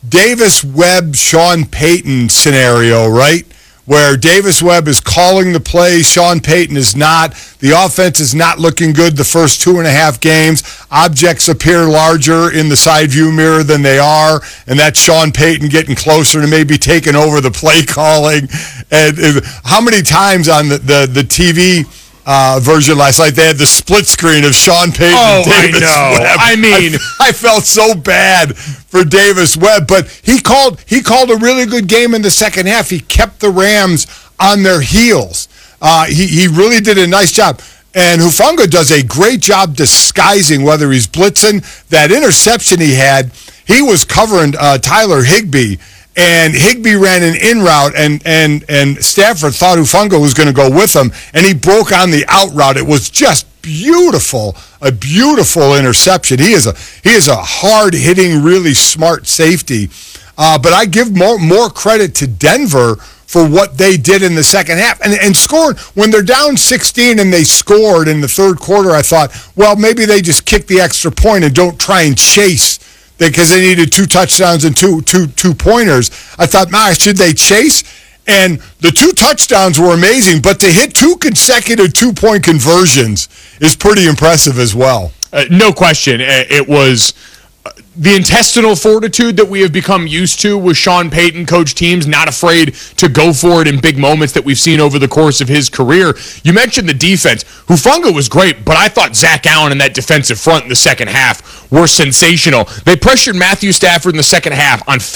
Davis Webb, Sean Payton scenario, right? Where Davis Webb is calling the plays, Sean Payton is not. The offense is not looking good the first 2.5 games. Objects appear larger in the side view mirror than they are, and that's Sean Payton getting closer to maybe taking over the play calling. And how many times on the TV version last night, they had the split screen of Sean Payton and Davis Webb. I mean, I felt so bad for Davis Webb, but he called a really good game in the second half. He kept the Rams on their heels. He really did a nice job. And Hufanga does a great job disguising whether he's blitzing. That interception he had, he was covering Tyler Higbee. And Higbee ran an in route, and Stafford thought Hufanga was going to go with him, and he broke on the out route. It was just beautiful, a beautiful interception. He is a hard-hitting, really smart safety. But I give more credit to Denver for what they did in the second half. And scored, when they're down 16 and they scored in the third quarter, I thought, well, maybe they just kick the extra point and don't try and chase, because they needed 2 touchdowns and two pointers. I thought, should they chase? And the 2 touchdowns were amazing, but to hit 2 consecutive 2-point conversions is pretty impressive as well. No question. It was the intestinal fortitude that we have become used to with Sean Payton coach teams, not afraid to go for it in big moments that we've seen over the course of his career. You mentioned the defense. Hufanga was great, but I thought Zach Allen and that defensive front in the second half were sensational. They pressured Matthew Stafford in the second half on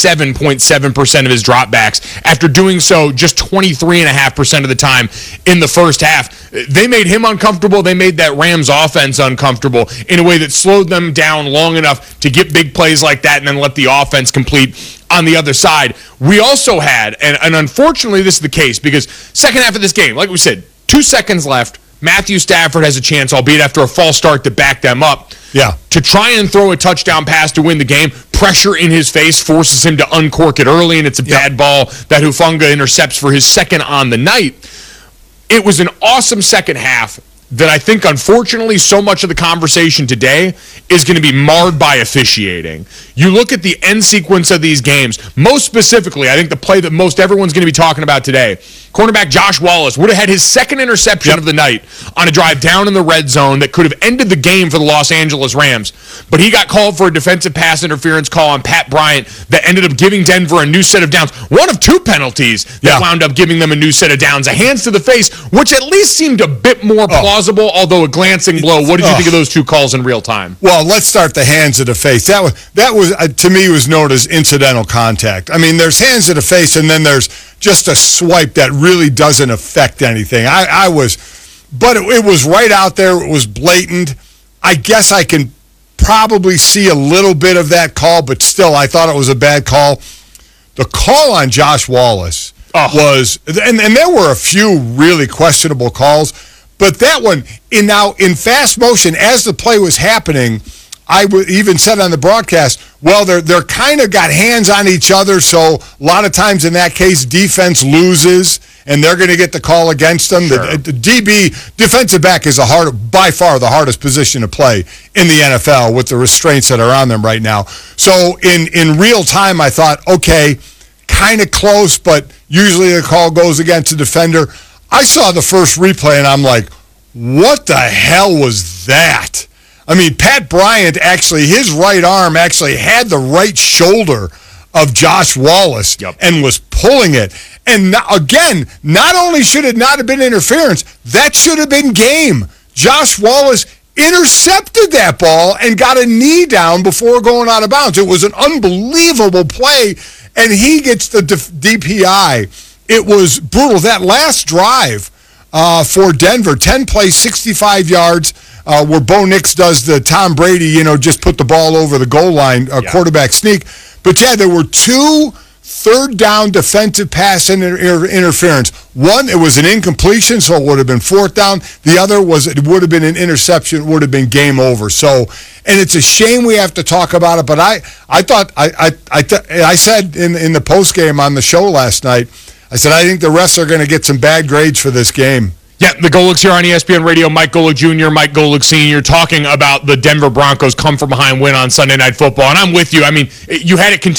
57.7% of his dropbacks after doing so just 23.5% of the time in the first half. They made him uncomfortable. They made that Rams offense uncomfortable in a way that slowed them down long enough to get big plays like that and then let the offense complete on the other side. We also had, and unfortunately this is the case, because second half of this game, like we said, 2 seconds left, Matthew Stafford has a chance, albeit after a false start, to back them up. Yeah. To try and throw a touchdown pass to win the game, pressure in his face forces him to uncork it early, and it's a bad ball that Hufanga intercepts for his second on the night. It was an awesome second half that I think, unfortunately, so much of the conversation today is going to be marred by officiating. You look at the end sequence of these games, most specifically, I think the play that most everyone's going to be talking about today, cornerback Josh Wallace would have had his second interception of the night on a drive down in the red zone that could have ended the game for the Los Angeles Rams. But he got called for a defensive pass interference call on Pat Bryant that ended up giving Denver a new set of downs. One of 2 penalties that wound up giving them a new set of downs. A hands to the face, which at least seemed a bit more plausible, although a glancing blow. What did you think of those 2 calls in real time? Well, let's start the hands to the face. That was to me, was known as incidental contact. I mean, there's hands to the face, and then there's just a swipe that really doesn't affect anything. But it was right out there. It was blatant. I guess I can probably see a little bit of that call, but still, I thought it was a bad call. The call on Josh Wallace was, and there were a few really questionable calls, but that one, in fast motion, as the play was happening, I even said on the broadcast, well, they're kind of got hands on each other, so a lot of times in that case, defense loses, and they're going to get the call against them. Sure. The DB, defensive back, is by far the hardest position to play in the NFL with the restraints that are on them right now. So in real time, I thought, okay, kind of close, but usually the call goes against the defender. I saw the first replay, and I'm like, what the hell was that? I mean, Pat Bryant his right arm actually had the right shoulder of Josh Wallace and was pulling it. And again, not only should it not have been interference, that should have been game. Josh Wallace intercepted that ball and got a knee down before going out of bounds. It was an unbelievable play, and he gets the DPI. It was brutal. That last drive for Denver, 10 plays, 65 yards, where Bo Nix does the Tom Brady, just put the ball over the goal line, quarterback sneak. But, there were 2 third down defensive pass interference. One, it was an incompletion, so it would have been 4th down. The other was it would have been an interception, would have been game over. So, and it's a shame we have to talk about it, but I said in the postgame on the show last night, I said, I think the refs are going to get some bad grades for this game. Yeah, the Golics here on ESPN Radio. Mike Golic Jr., Mike Golic Sr. talking about the Denver Broncos come-from-behind win on Sunday Night Football. And I'm with you. I mean, you had it